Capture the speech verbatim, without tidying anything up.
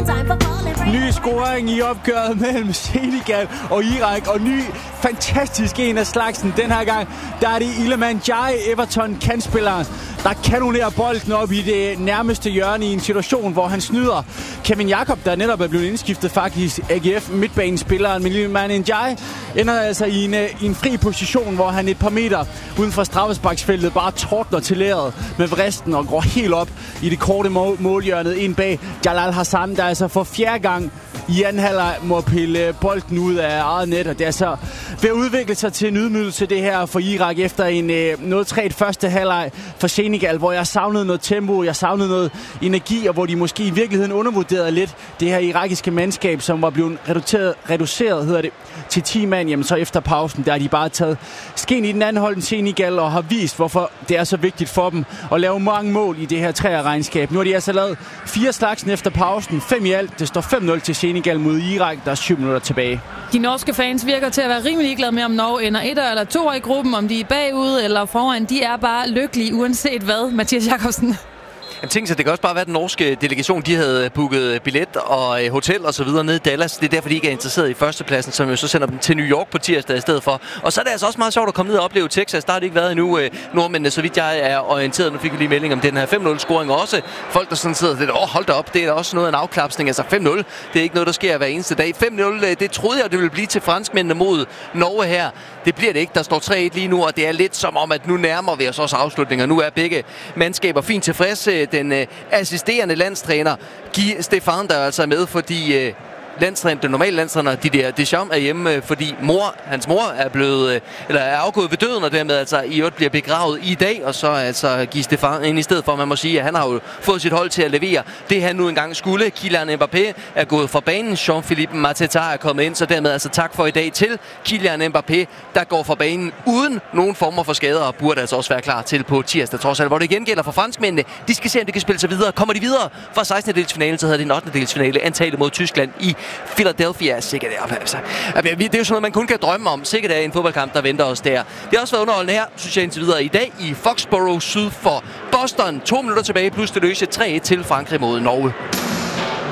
Ny scoring i opgøret mellem Senegal og Irak, og ny fantastisk en af slagsen. Den her gang, der er det Iliman Ndiaye, Everton-kantspilleren, der kanonerer bolden op i det nærmeste hjørne i en situation, hvor han snyder Kevin Jakob, der netop er blevet indskiftet faktisk, A G F midtbanespilleren. Men Iliman Ndiaye ender altså i en, i en fri position, hvor han et par meter uden for straffesparksfeltet bare tordner til leret med vristen og går helt op i det korte mål- målhjørnet ind bag Jalal Hassan, der altså for fjerde gang i anden halvleg må pille bolden ud af eget net, og det er så ved at udvikle sig til en ydmygelse det her for Irak efter en øh, noget træt første halvleg for Senegal, hvor jeg savnede noget tempo, jeg savnede noget energi, og hvor de måske i virkeligheden undervurderede lidt det her irakiske mandskab, som var blevet reduceret, reduceret hedder det, til ti mand. Jamen så efter pausen, der har de bare taget skeen i den anden hold, Senegal, og har vist, hvorfor det er så vigtigt for dem at lave mange mål i det her træerregnskab. Nu har de altså lavet fire slagsen efter pausen, fem i alt. Det står fem nul til Senegal mod Irak, der er syv minutter tilbage. De norske fans virker til at være rimelig glade med, om Norge ender etter eller toer i gruppen, om de er bagud eller foran. De er bare lykkelige, uanset hvad, Mathias Jakobsen. Jeg tænkte sig, det kan også bare være den norske delegation, de havde booket billet og hotel og så videre nede i Dallas. Det er derfor, de ikke er interesseret i førstepladsen, som jo så sender dem til New York på tirsdag i stedet for. Og så er det altså også meget sjovt at komme ned og opleve Texas. Der har det ikke været endnu, nordmændene, så vidt jeg er orienteret. Nu fik vi lige melding om den her fem nul scoring, og også folk, der sådan sidder lidt, åh, hold da op, det er også noget af en afklapsning. Altså fem nul, det er ikke noget, der sker hver eneste dag. fem nul, det troede jeg, det ville blive til franskmændene mod Norge her. Det bliver det ikke. Der står tre et lige nu, og det er lidt som om, at nu nærmer vi os også afslutninger. Nu er begge mandskaber fint tilfredse. Den assisterende landstræner Guy Stefan, der er altså med, fordi øh, landstræner, den normale landstræner Didier Deschamps er hjemme, fordi mor, hans mor er blevet eller er afgået ved døden, og dermed altså i øvrigt bliver begravet i dag, og så altså Guy Stefan ind i stedet for, man må sige, at han har jo fået sit hold til at levere det, han nu engang skulle. Kylian Mbappé er gået fra banen, Jean-Philippe Mateta er kommet ind, så dermed altså tak for i dag til Kylian Mbappé, der går fra banen uden nogen former for skader, og burde altså også være klar til på tirsdag, trods alt, hvor det igen gælder for franskmændene. De skal se, om de kan spille sig videre. Kommer de videre fra sekstende-delsfinalen, så hedder det en ottende-delsfinale, antallet mod Tyskland i Philadelphia. Sikkert er, altså, det er jo sådan noget, man kun kan drømme om. Sikkert er en fodboldkamp, der venter os der. Det har også været underholdende her, synes jeg indtil videre i dag, i Foxborough syd for Boston. To minutter tilbage, plus det løse tre et til Frankrig mod Norge.